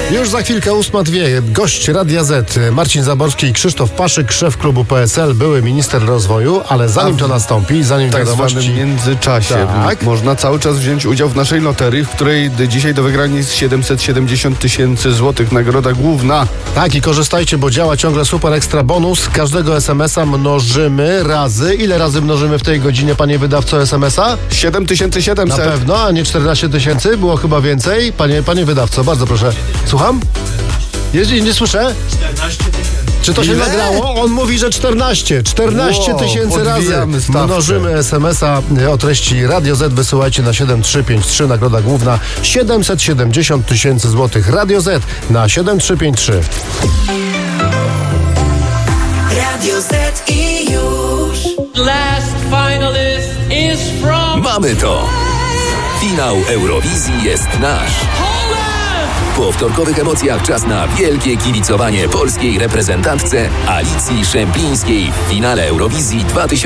Już za chwilkę 8:02. Gość Radia Z, Marcin Zaborski i Krzysztof Paszyk, szef klubu PSL, były minister rozwoju, ale zanim to nastąpi, zanim tak wiadomości... zwanym międzyczasie można cały czas wziąć udział w naszej loterii, w której dzisiaj do wygrania jest 770 000 złotych. Nagroda główna. Tak, i korzystajcie, bo działa ciągle super ekstra bonus. Każdego SMS-a mnożymy razy. Ile razy mnożymy w tej godzinie, panie wydawco SMS-a? 7700. Na pewno, a nie 14 000? Było chyba więcej. Panie wydawco, bardzo proszę. Słucham? Nie słyszę? 14 000. Czy to się nagrało? On mówi, że 14 000 razy mnożymy SMS-a o treści Radio Z. Wysyłajcie na 7353. Nagroda główna 770 000 złotych. Radio Z na 7353. Radio Z i już. Last finalist is from... Mamy to! Finał Eurowizji jest nasz. Po wtorkowych emocjach czas na wielkie kibicowanie polskiej reprezentantce Alicji Szemplińskiej w finale Eurowizji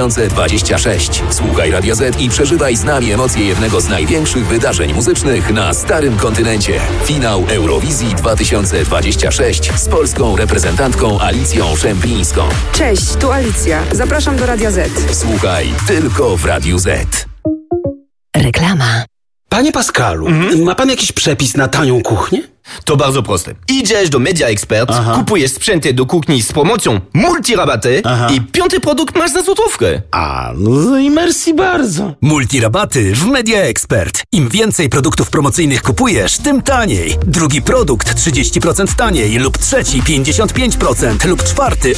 2026. Słuchaj Radia Z i przeżywaj z nami emocje jednego z największych wydarzeń muzycznych na starym kontynencie. Finał Eurowizji 2026 z polską reprezentantką Alicją Szemplińską. Cześć, tu Alicja. Zapraszam do Radia Z. Słuchaj tylko w Radiu Z. Reklama. Panie Pascalu, ma pan jakiś przepis na tanią kuchnię? To bardzo proste. Idziesz do Media Expert, kupujesz sprzęty do kuchni z promocją multirabaty i 5. produkt masz za złotówkę. No i merci bardzo. Multirabaty w Media Expert. Im więcej produktów promocyjnych kupujesz, tym taniej. Drugi produkt 30% taniej lub trzeci 55% lub czwarty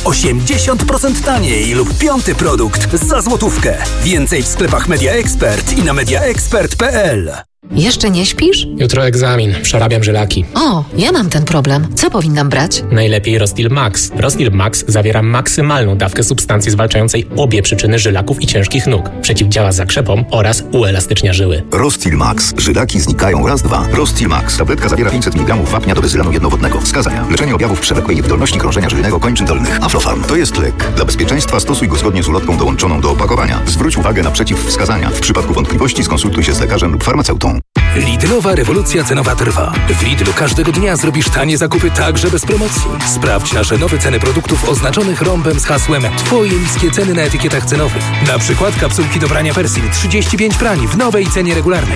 80% taniej lub 5. produkt za złotówkę. Więcej w sklepach Media Expert i na mediaexpert.pl. Jeszcze nie śpisz? Jutro egzamin, przerabiam żylaki. O, ja mam ten problem. Co powinnam brać? Najlepiej Rostil Max. Rostil Max zawiera maksymalną dawkę substancji zwalczającej obie przyczyny żylaków i ciężkich nóg. Przeciwdziała zakrzepom oraz uelastycznia żyły. Rostil Max. Żylaki znikają raz, dwa. Rostil Max. Tabletka zawiera 500 mg wapnia do bezylanu jednowodnego. Wskazania: leczenie objawów przewlekłej niewydolności krążenia żylnego kończyn dolnych. Aflofarm. To jest lek. Dla bezpieczeństwa stosuj go zgodnie z ulotką dołączoną do opakowania. Zwróć uwagę na przeciwwskazania. W przypadku wątpliwości skonsultuj się z lekarzem lub farmaceutą. Lidlowa rewolucja cenowa trwa. W Lidlu każdego dnia zrobisz tanie zakupy także bez promocji. Sprawdź nasze nowe ceny produktów oznaczonych rąbem z hasłem Twoje niskie ceny na etykietach cenowych. Na przykład kapsułki do prania Persil 35 prań w nowej cenie regularnej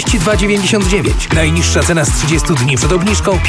42,99. Najniższa cena z 30 dni przed obniżką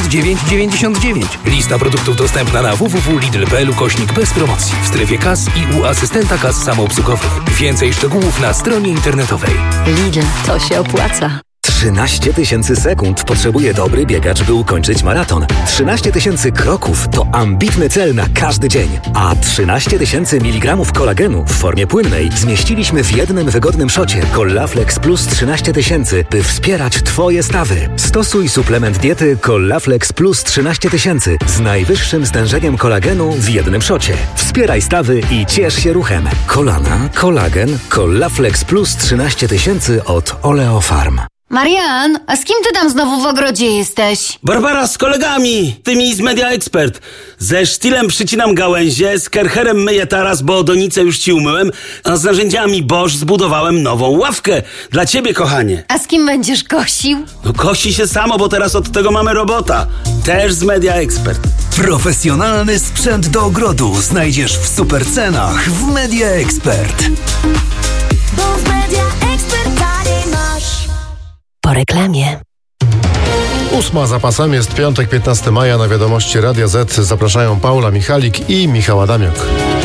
59,99. Lista produktów dostępna na www.lidl.pl/. bez promocji w strefie kas i u asystenta kas samoobsługowych. Więcej szczegółów na stronie internetowej. Lidl, to się opłaca. 13 000 sekund potrzebuje dobry biegacz, by ukończyć maraton. 13 000 kroków to ambitny cel na każdy dzień. A 13 000 mg kolagenu w formie płynnej zmieściliśmy w jednym wygodnym szocie Collaflex Plus 13 000, by wspierać Twoje stawy. Stosuj suplement diety Collaflex Plus 13 000 z najwyższym stężeniem kolagenu w jednym szocie. Wspieraj stawy i ciesz się ruchem. Kolana, kolagen, Collaflex Plus 13 000 od Oleofarm. Marian, a z kim ty tam znowu w ogrodzie jesteś? Barbara, z kolegami, tymi z Media Expert. Ze sztilem przycinam gałęzie, z kercherem myję taras, bo donicę już ci umyłem, a z narzędziami Bosch zbudowałem nową ławkę. Dla ciebie, kochanie. A z kim będziesz kosił? No kosi się samo, bo teraz od tego mamy robota. Też z Media Expert. Profesjonalny sprzęt do ogrodu znajdziesz w super cenach w Media Expert. Bo w Media Expert taniej masz. Po reklamie. 8 za pasem, jest piątek, 15 maja. Na wiadomości Radia Z zapraszają Paula Michalik i Michał Adamiuk.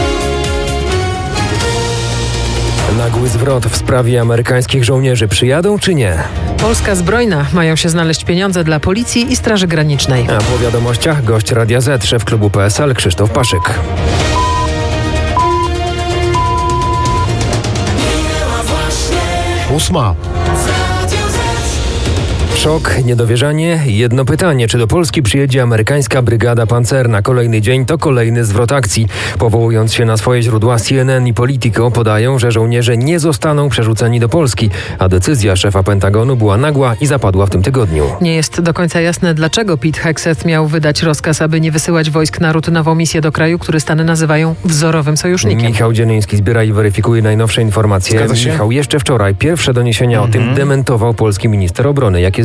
Nagły zwrot w sprawie amerykańskich żołnierzy. Przyjadą czy nie? Polska zbrojna. Mają się znaleźć pieniądze dla policji i Straży Granicznej. A po wiadomościach gość Radia Z, szef klubu PSL Krzysztof Paszyk. Ósma. Szok, niedowierzanie, jedno pytanie. Czy do Polski przyjedzie amerykańska brygada pancerna? Kolejny dzień to kolejny zwrot akcji. Powołując się na swoje źródła, CNN i Politico podają, że żołnierze nie zostaną przerzuceni do Polski, a decyzja szefa Pentagonu była nagła i zapadła w tym tygodniu. Nie jest do końca jasne, dlaczego Pete Hegseth miał wydać rozkaz, aby nie wysyłać wojsk na rutynową misję do kraju, który Stany nazywają wzorowym sojusznikiem. Michał Dzieliński zbiera i weryfikuje najnowsze informacje. Michał, jeszcze wczoraj pierwsze doniesienia o tym dementował polski minister obrony. Jakie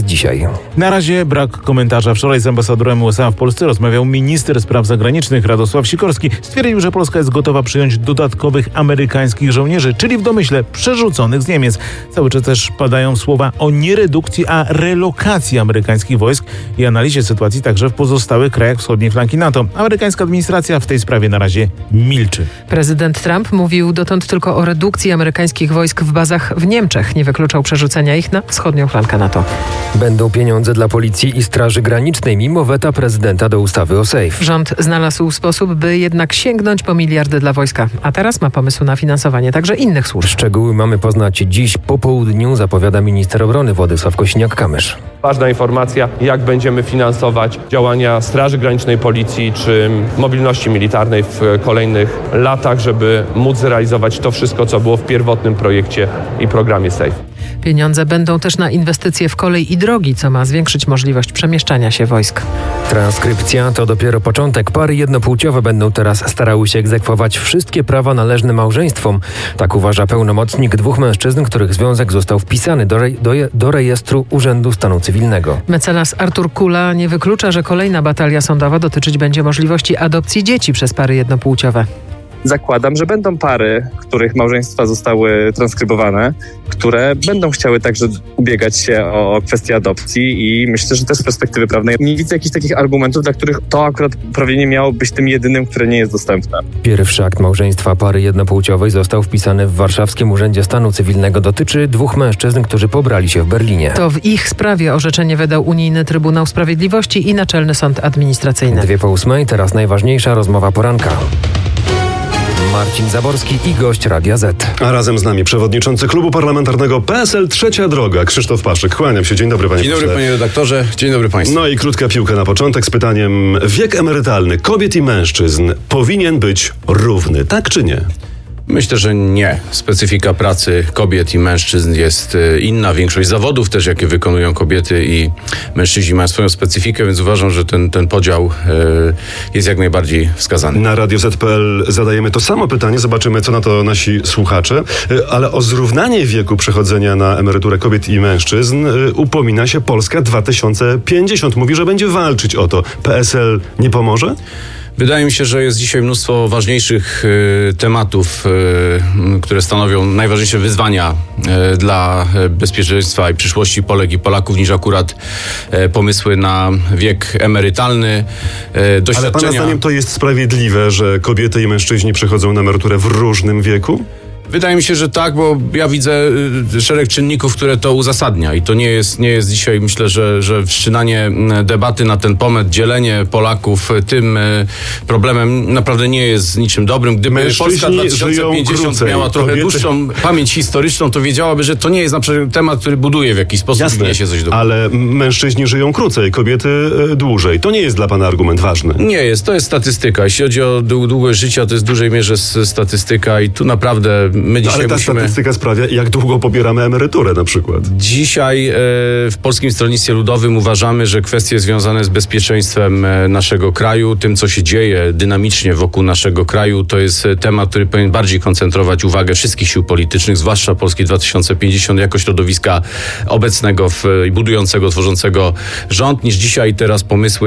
jest dzisiaj. Na razie brak komentarza. Wczoraj z ambasadorem USA w Polsce rozmawiał minister spraw zagranicznych Radosław Sikorski. Stwierdził, że Polska jest gotowa przyjąć dodatkowych amerykańskich żołnierzy, czyli w domyśle przerzuconych z Niemiec. Cały czas też padają słowa o nie redukcji, a relokacji amerykańskich wojsk i analizie sytuacji także w pozostałych krajach wschodniej flanki NATO. Amerykańska administracja w tej sprawie na razie milczy. Prezydent Trump mówił dotąd tylko o redukcji amerykańskich wojsk w bazach w Niemczech. Nie wykluczał przerzucenia ich na wschodnią flankę NATO. Będą pieniądze dla policji i Straży Granicznej mimo weta prezydenta do ustawy o SAFE. Rząd znalazł sposób, by jednak sięgnąć po miliardy dla wojska. A teraz ma pomysł na finansowanie także innych służb. Szczegóły mamy poznać dziś po południu, zapowiada minister obrony Władysław Kosiniak-Kamysz. Ważna informacja, jak będziemy finansować działania Straży Granicznej, Policji czy mobilności militarnej w kolejnych latach, żeby móc zrealizować to wszystko, co było w pierwotnym projekcie i programie SAFE. Pieniądze będą też na inwestycje w kolej i drogi, co ma zwiększyć możliwość przemieszczania się wojsk. Transkrypcja to dopiero początek. Pary jednopłciowe będą teraz starały się egzekwować wszystkie prawa należne małżeństwom. Tak uważa pełnomocnik dwóch mężczyzn, których związek został wpisany do rejestru Urzędu Stanu Cywilnego. Mecenas Artur Kula nie wyklucza, że kolejna batalia sądowa dotyczyć będzie możliwości adopcji dzieci przez pary jednopłciowe. Zakładam, że będą pary, których małżeństwa zostały transkrybowane, które będą chciały także ubiegać się o kwestię adopcji i myślę, że też z perspektywy prawnej nie widzę jakichś takich argumentów, dla których to akurat prawie miało być tym jedynym, które nie jest dostępne. Pierwszy akt małżeństwa pary jednopłciowej został wpisany w Warszawskim Urzędzie Stanu Cywilnego. Dotyczy dwóch mężczyzn, którzy pobrali się w Berlinie. To w ich sprawie orzeczenie wydał Unijny Trybunał Sprawiedliwości i Naczelny Sąd Administracyjny. 7:02, teraz najważniejsza rozmowa poranka. Marcin Zaborski i gość Radia Z. A razem z nami przewodniczący klubu parlamentarnego PSL Trzecia Droga, Krzysztof Paszyk. Kłaniam się. Dzień dobry, panie pośle. Dzień dobry, panie redaktorze. Dzień dobry państwu. No i krótka piłka na początek z pytaniem: wiek emerytalny kobiet i mężczyzn powinien być równy, tak czy nie? Myślę, że nie. Specyfika pracy kobiet i mężczyzn jest inna. Większość zawodów też, jakie wykonują kobiety i mężczyźni, mają swoją specyfikę, więc uważam, że ten podział jest jak najbardziej wskazany. Na Radio Z.pl zadajemy to samo pytanie. Zobaczymy, co na to nasi słuchacze. Ale o zrównanie wieku przechodzenia na emeryturę kobiet i mężczyzn upomina się Polska 2050. Mówi, że będzie walczyć o to. PSL nie pomoże? Wydaje mi się, że jest dzisiaj mnóstwo ważniejszych tematów, które stanowią najważniejsze wyzwania dla bezpieczeństwa i przyszłości Polek i Polaków, niż akurat pomysły na wiek emerytalny. Ale pana zdaniem to jest sprawiedliwe, że kobiety i mężczyźni przechodzą na emeryturę w różnym wieku? Wydaje mi się, że tak, bo ja widzę szereg czynników, które to uzasadnia i to nie jest dzisiaj, myślę, że wszczynanie debaty na ten temat, dzielenie Polaków tym problemem naprawdę nie jest niczym dobrym. Gdyby Polska 2050 miała trochę dłuższą pamięć historyczną, to wiedziałaby, że to nie jest na przykład temat, który buduje w jakiś sposób i niesie coś dobrego. Ale mężczyźni żyją krócej, kobiety dłużej. To nie jest dla pana argument ważny. Nie jest, to jest statystyka. Jeśli chodzi o długość życia, to jest w dużej mierze statystyka i tu naprawdę my dzisiaj ale ta statystyka sprawia, jak długo pobieramy emeryturę na przykład. Dzisiaj w Polskim Stronnictwie Ludowym uważamy, że kwestie związane z bezpieczeństwem naszego kraju, tym co się dzieje dynamicznie wokół naszego kraju, to jest temat, który powinien bardziej koncentrować uwagę wszystkich sił politycznych, zwłaszcza Polski 2050 jako środowiska obecnego i budującego, tworzącego rząd, niż dzisiaj teraz pomysły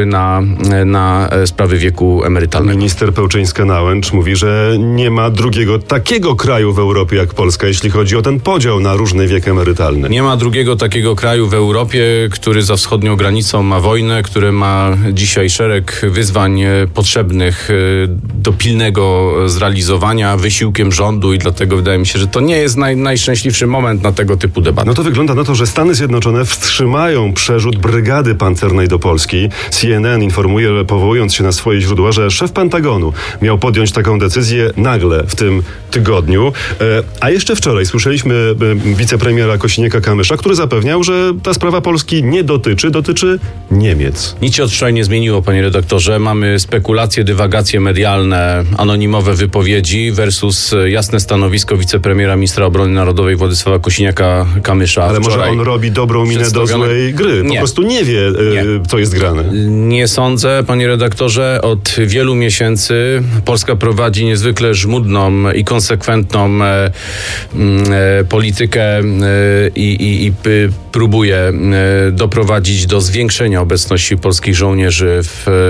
na sprawy wieku emerytalnego. Minister Pełczyńska-Nałęcz mówi, że nie ma drugiego takiego kraju w Europie jak Polska, jeśli chodzi o ten podział na różny wiek emerytalny. Nie ma drugiego takiego kraju w Europie, który za wschodnią granicą ma wojnę, który ma dzisiaj szereg wyzwań potrzebnych do pilnego zrealizowania wysiłkiem rządu i dlatego wydaje mi się, że to nie jest najszczęśliwszy moment na tego typu debaty. No to wygląda na to, że Stany Zjednoczone wstrzymają przerzut brygady pancernej do Polski. CNN informuje, powołując się na swoje źródła, że szef Pentagonu miał podjąć taką decyzję nagle w tym tygodniu. A jeszcze wczoraj słyszeliśmy wicepremiera Kosiniaka-Kamysza, który zapewniał, że ta sprawa Polski nie dotyczy Niemiec. Nic się od wczoraj nie zmieniło, panie redaktorze. Mamy spekulacje, dywagacje medialne, anonimowe wypowiedzi versus jasne stanowisko wicepremiera, ministra obrony narodowej Władysława Kosiniaka-Kamysza. Ale może on robi dobrą minę do złej gry. Po prostu nie wie, co jest grane. Nie sądzę, panie redaktorze. Od wielu miesięcy Polska prowadzi niezwykle żmudną i konsekwentną politykę i próbuje doprowadzić do zwiększenia obecności polskich żołnierzy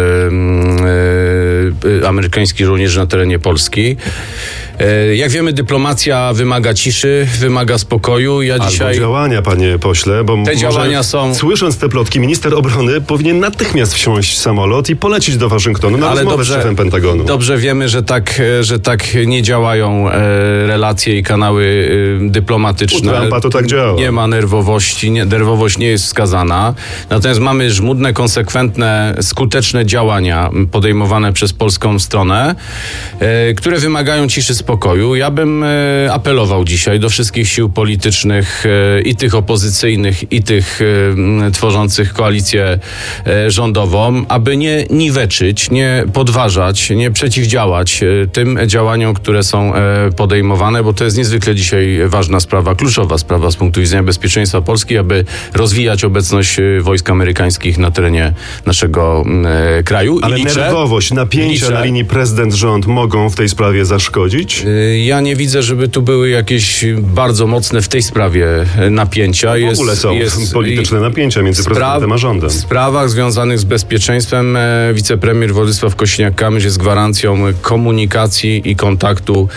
amerykańskich żołnierzy na terenie Polski. Jak wiemy, dyplomacja wymaga ciszy, wymaga spokoju. Albo działania, panie pośle, bo te działania są... Słysząc te plotki, minister obrony powinien natychmiast wsiąść w samolot i polecić do Waszyngtonu na rozmowę z szefem Pentagonu. Dobrze wiemy, że tak nie działają relacje i kanały dyplomatyczne. U Trumpa to tak działa. Nie ma nerwowości, nerwowość nie jest wskazana. Natomiast mamy żmudne, konsekwentne, skuteczne działania podejmowane przez polską stronę, które wymagają ciszy, spokoju. Ja bym apelował dzisiaj do wszystkich sił politycznych, i tych opozycyjnych, i tych tworzących koalicję rządową, aby nie niweczyć, nie podważać, nie przeciwdziałać tym działaniom, które są podejmowane, bo to jest niezwykle dzisiaj ważna sprawa, kluczowa sprawa z punktu widzenia bezpieczeństwa Polski, aby rozwijać obecność wojsk amerykańskich na terenie naszego kraju. Ale nerwowość, napięcia na linii prezydent-rząd mogą w tej sprawie zaszkodzić? Ja nie widzę, żeby tu były jakieś bardzo mocne w tej sprawie napięcia. W ogóle są polityczne napięcia między prezydentem a rządem. W sprawach związanych z bezpieczeństwem wicepremier Władysław Kosiniak-Kamysz jest gwarancją komunikacji i kontaktu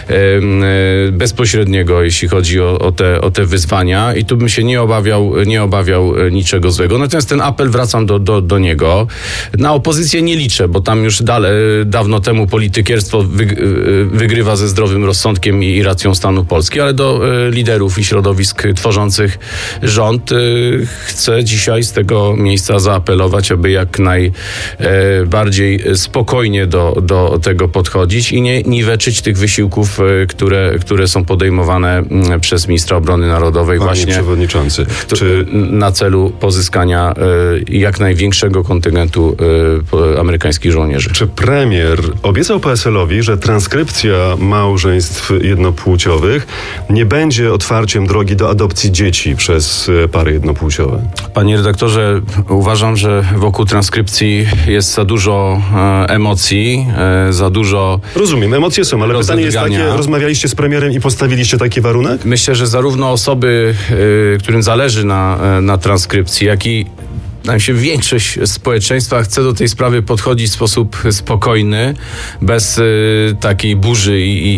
bezpośredniego, jeśli chodzi o te wyzwania. I tu bym się nie obawiał niczego złego. Natomiast ten apel, wracam do niego. Na opozycję nie liczę, bo tam już dawno temu politykierstwo wygrywa ze zdrowym rozsądkiem i racją stanu Polski, ale do liderów i środowisk tworzących rząd chcę dzisiaj z tego miejsca zaapelować, aby jak najbardziej spokojnie do tego podchodzić i nie niweczyć tych wysiłków, które są podejmowane przez ministra obrony narodowej właśnie przewodniczący. Na celu pozyskania jak największego kontyngentu amerykańskich żołnierzy. Czy premier obiecał PSL-owi, że transkrypcja małżeństw jednopłciowych nie będzie otwarciem drogi do adopcji dzieci przez pary jednopłciowe? Panie redaktorze, uważam, że wokół transkrypcji jest za dużo emocji, za dużo... Rozumiem, emocje są, ale pytanie jest takie, rozmawialiście z premierem i postawiliście taki warunek? Myślę, że zarówno osoby, którym zależy na transkrypcji, jak i większość społeczeństwa chce do tej sprawy podchodzić w sposób spokojny, bez takiej burzy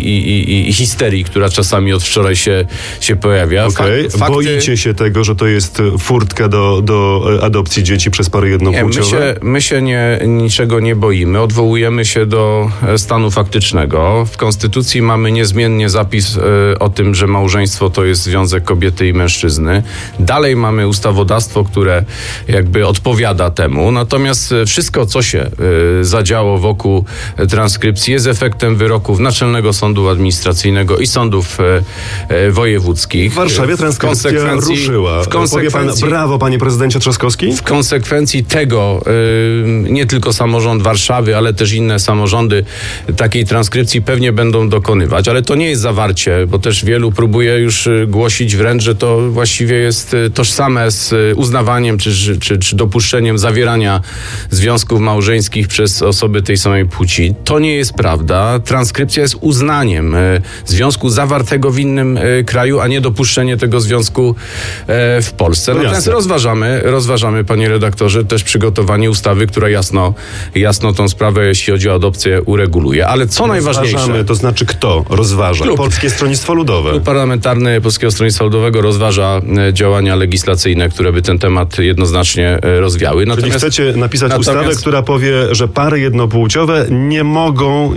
i histerii, która czasami od wczoraj się pojawia. Boicie się tego, że to jest furtka do adopcji dzieci przez pary jednopłciowe? My się niczego nie boimy. Odwołujemy się do stanu faktycznego. W Konstytucji mamy niezmiennie zapis o tym, że małżeństwo to jest związek kobiety i mężczyzny. Dalej mamy ustawodawstwo, które jakby odpowiada temu. Natomiast wszystko, co się zadziało wokół transkrypcji, jest efektem wyroków Naczelnego Sądu Administracyjnego i sądów wojewódzkich. W Warszawie transkrypcja ruszyła. Powie pan brawo, panie prezydencie Trzaskowski? W konsekwencji tego nie tylko samorząd Warszawy, ale też inne samorządy takiej transkrypcji pewnie będą dokonywać. Ale to nie jest zawarcie, bo też wielu próbuje już głosić wręcz, że to właściwie jest tożsame z uznawaniem czy dopuszczeniem zawierania związków małżeńskich przez osoby tej samej płci. To nie jest prawda. Transkrypcja jest uznaniem związku zawartego w innym kraju, a nie dopuszczenie tego związku w Polsce. Natomiast rozważamy, panie redaktorze, też przygotowanie ustawy, która jasno tą sprawę, jeśli chodzi o adopcję, ureguluje. Ale co najważniejsze... To znaczy kto rozważa? Polskie Stronnictwo Ludowe. Klub Parlamentarny Polskiego Stronnictwa Ludowego rozważa działania legislacyjne, które by ten temat jednoznacznie rozwiały. Czyli chcecie napisać ustawę, która powie, że pary jednopłciowe nie mogą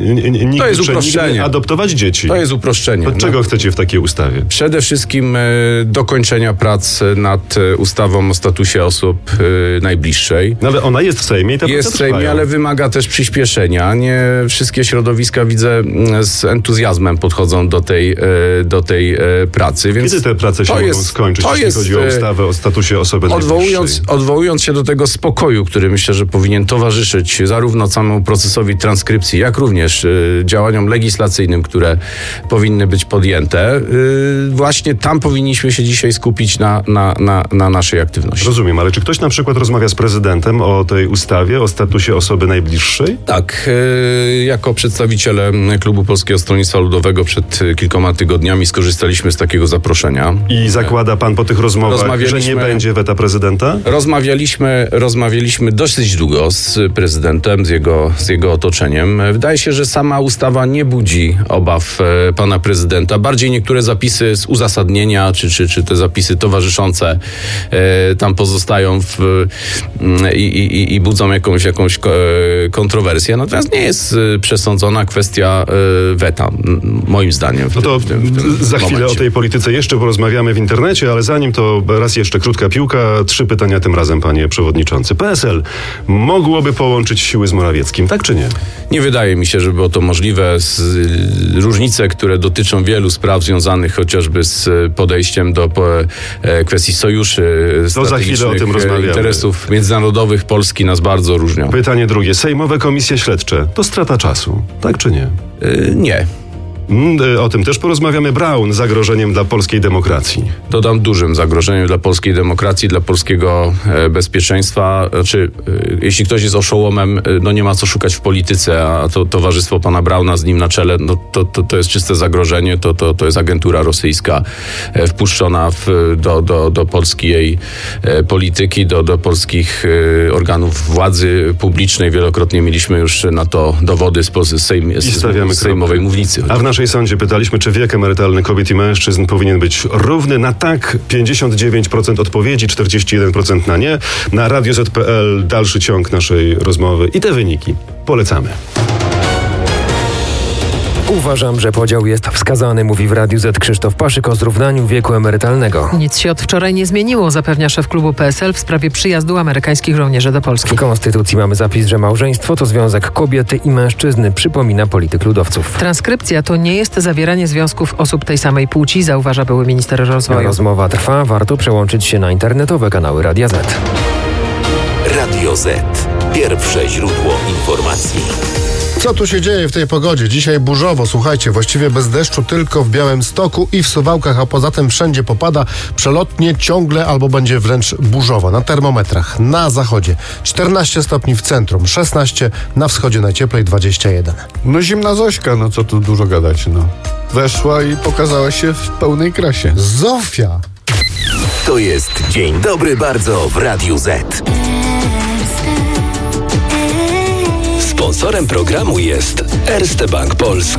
nigdy adoptować dzieci. To jest uproszczenie. To czego chcecie w takiej ustawie? Przede wszystkim dokończenia prac nad ustawą o statusie osób najbliższej. No ale ona jest w Sejmie i jest w Sejmie, ale wymaga też przyspieszenia. Nie wszystkie środowiska, widzę, z entuzjazmem podchodzą do tej pracy. Więc kiedy te prace się mogą skończyć, jeśli chodzi o ustawę o statusie osoby najbliższej? Odwołując odwołując się do tego spokoju, który myślę, że powinien towarzyszyć zarówno samemu procesowi transkrypcji, jak również działaniom legislacyjnym, które powinny być podjęte, właśnie tam powinniśmy się dzisiaj skupić na naszej aktywności. Rozumiem, ale czy ktoś na przykład rozmawia z prezydentem o tej ustawie, o statusie osoby najbliższej? Tak, jako przedstawiciele Klubu Polskiego Stronnictwa Ludowego przed kilkoma tygodniami skorzystaliśmy z takiego zaproszenia. I zakłada pan po tych rozmowach, że nie będzie weta prezydenta? Rozmawialiśmy dosyć długo z prezydentem, z jego otoczeniem. Wydaje się, że sama ustawa nie budzi obaw pana prezydenta. Bardziej niektóre zapisy z uzasadnienia, czy te zapisy towarzyszące tam pozostają i budzą jakąś kontrowersję. Natomiast nie jest przesądzona kwestia weta, moim zdaniem. No to za chwilę o tej polityce jeszcze porozmawiamy w internecie, ale zanim to raz jeszcze krótka piłka. 3 pytania tym razem, panie przewodniczący. PSL mogłoby połączyć siły z Morawieckim, tak czy nie? Nie wydaje mi się, że było to możliwe. Różnice, które dotyczą wielu spraw związanych chociażby z podejściem do kwestii sojuszy strategicznych, interesów międzynarodowych Polski nas bardzo różnią. Pytanie drugie. Sejmowe komisje śledcze to strata czasu, tak czy nie? Nie. O tym też porozmawiamy. Braun, zagrożeniem dla polskiej demokracji. Dodam, dużym zagrożeniem dla polskiej demokracji, dla polskiego bezpieczeństwa. Znaczy, jeśli ktoś jest oszołomem, no nie ma co szukać w polityce, a to towarzystwo pana Brauna z nim na czele, no to jest czyste zagrożenie, to jest agentura rosyjska wpuszczona do polskiej polityki, do polskich organów władzy publicznej. Wielokrotnie mieliśmy już na to dowody z sejmowej mównicy. A w naszej sądzie pytaliśmy, czy wiek emerytalny kobiet i mężczyzn powinien być równy. Na tak 59% odpowiedzi, 41% na nie. Na Radio Z.pl dalszy ciąg naszej rozmowy i te wyniki polecamy. Uważam, że podział jest wskazany, mówi w Radiu Z Krzysztof Paszyk o zrównaniu wieku emerytalnego. Nic się od wczoraj nie zmieniło, zapewnia szef klubu PSL w sprawie przyjazdu amerykańskich żołnierzy do Polski. W Konstytucji mamy zapis, że małżeństwo to związek kobiety i mężczyzny, przypomina polityk ludowców. Transkrypcja to nie jest zawieranie związków osób tej samej płci, zauważa były minister rozwoju. Rozmowa trwa, warto przełączyć się na internetowe kanały Radia Z. Radio Z. Pierwsze źródło informacji. Co tu się dzieje w tej pogodzie? Dzisiaj burzowo, słuchajcie, właściwie bez deszczu, tylko w Białymstoku i w Suwałkach, a poza tym wszędzie popada, przelotnie, ciągle albo będzie wręcz burzowo. Na termometrach na zachodzie 14 stopni w centrum, 16 na wschodzie, najcieplej 21. No zimna Zośka, no co tu dużo gadać, no. Weszła i pokazała się w pełnej krasie. Zofia! To jest Dzień Dobry Bardzo w Radiu Z. Sponsorem programu jest Erste Bank Polska.